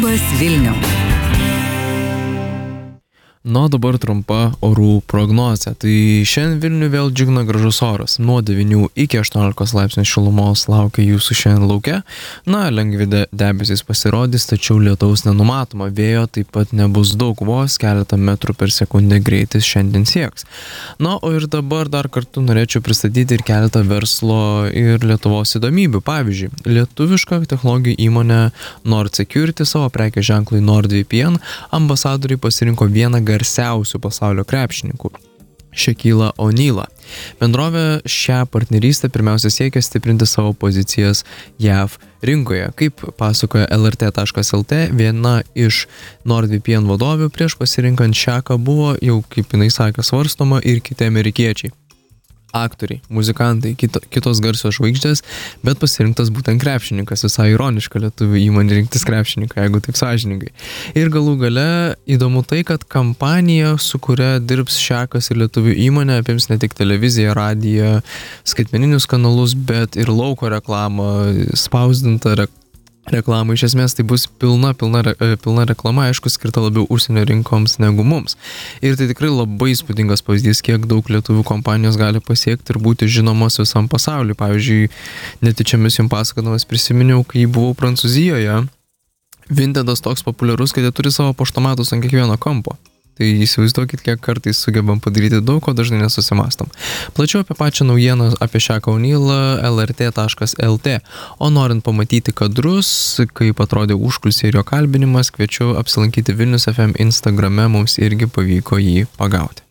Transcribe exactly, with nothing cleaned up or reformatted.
Labas Vilniau. Nu, dabar trumpa orų prognozė. Tai šiandien Vilnių vėl džiugina gražus oras. Nuo devynių iki aštuoniolikos laipsnių šilumos laukia jūsų šiandien lauke. Na, lengvi de- debesys pasirodys, tačiau lietaus nenumatoma. Vėjo taip pat nebus daug, vos keletą metrų per sekundę greitis šiandien sieks. Na, o ir dabar dar kartu norėčiau pristatyti ir keletą verslo ir Lietuvos įdomybių. Pavyzdžiui, lietuviška technologijų įmonė Nord Security savo prekės ženklui NordVPN ambasadoriai pasirinko vieną garsiausių pasaulio krepšininkų – Shaquille O'Nealą. Bendrovė šią partnerystę pirmiausia siekia stiprinti savo pozicijas J A V rinkoje. Kaip pasakoja L R T taškas L T, viena iš NordVPN vadovių prieš pasirinkant Shaqą buvo jau, kaip jinai sakė, svarstoma ir kiti amerikiečiai. Aktoriai, muzikantai, kito, kitos garsios žvaigždės, bet pasirinktas būtent krepšininkas. Visai ironiška lietuvių įmonė rinktis krepšininką, jeigu taip sąžiningai. Ir galų gale įdomu tai, kad kampanija, su kuria dirbs Shaqas ir lietuvių įmonė, apims ne tik televiziją, radiją, skaitmeninius kanalus, bet ir lauko reklamą, spausdintą reklamą. Reklamą. Iš esmės tai bus pilna, pilna, pilna reklama, aišku, skirta labiau užsienio rinkoms negu mums. Ir tai tikrai labai įspūdingas pavyzdys, kiek daug lietuvių kompanijos gali pasiekti ir būti žinomos visam pasauliu. Pavyzdžiui, netyčiomis jums pasakodamas prisiminiau, kai buvau Prancūzijoje, Vintedas toks populiarus, kad jie turi savo paštomatus ant kiekvieno kampo. Tai įsivaizduokit, kiek kartais sugebam padaryti daug, ko dažnai nesusimastam. Plačiau apie pačią naujieną apie Shaquille O'Nealą L R T taškas L T. O norint pamatyti kadrus, kaip atrodė užkulisiai ir jo kalbinimas, kviečiu apsilankyti Vilnius F M Instagrame, mums irgi pavyko jį pagauti.